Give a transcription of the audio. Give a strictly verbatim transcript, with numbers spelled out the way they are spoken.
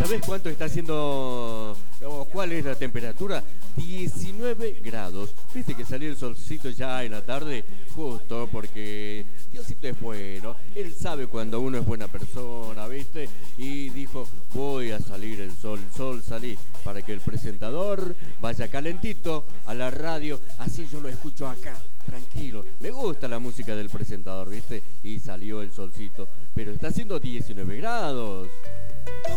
¿Sabés cuánto está haciendo? O ¿cuál es la temperatura? diecinueve grados. Viste que salió el solcito ya en la tarde, justo porque Diosito es bueno. Él sabe cuando uno es buena persona, ¿viste? Y dijo, voy a salir el sol, el sol salí, para que el presentador vaya calentito a la radio, así yo lo escucho acá, tranquilo. Me gusta la música del presentador, ¿viste? Y salió el solcito, pero está haciendo diecinueve grados.